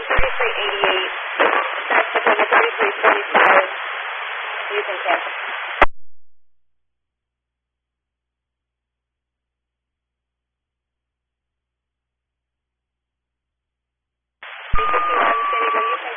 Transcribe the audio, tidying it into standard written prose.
3388, Tacoma 3345, you can cancel. You can do that.